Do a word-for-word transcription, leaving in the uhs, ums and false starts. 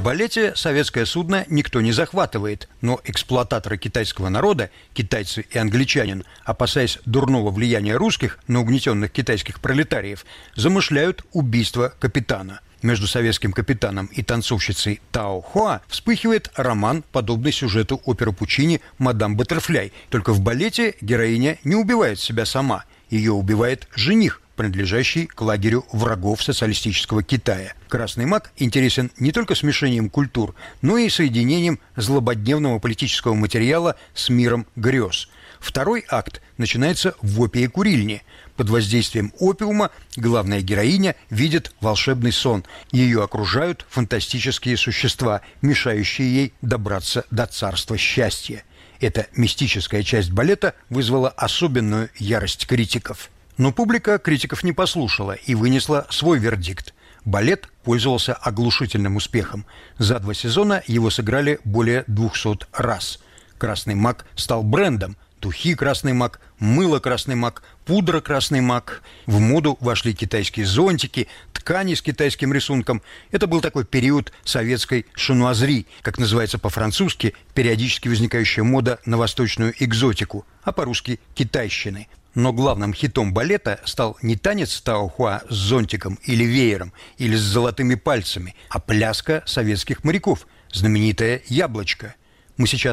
балете советское судно никто не захватывает, но эксплуататоры китайского народа, китайцы и англичанин, опасаясь дурного влияния русских на угнетенных китайских пролетариев, замышляют убийство капитана. Между советским капитаном и танцовщицей Тао Хуа вспыхивает роман, подобный сюжету оперы Пучини «Мадам Баттерфляй». Только в балете героиня не убивает себя сама. Ее убивает жених, принадлежащий к лагерю врагов социалистического Китая. «Красный мак» интересен не только смешением культур, но и соединением злободневного политического материала с миром грез. Второй акт начинается в опии-курильне. Под воздействием опиума главная героиня видит волшебный сон. Ее окружают фантастические существа, мешающие ей добраться до царства счастья. Эта мистическая часть балета вызвала особенную ярость критиков. Но публика критиков не послушала и вынесла свой вердикт. Балет пользовался оглушительным успехом. За два сезона его сыграли более двухсот раз. «Красный мак» стал брендом. Духи «Красный мак», мыло «Красный мак», пудра «Красный мак». В моду вошли китайские зонтики, ткани с китайским рисунком. Это был такой период советской шануазри, как называется по-французски, периодически возникающая мода на восточную экзотику, а по-русски китайщины. Но главным хитом балета стал не танец Тао Хуа с зонтиком или веером, или с золотыми пальцами, а пляска советских моряков, знаменитое «Яблочко». Мы сейчас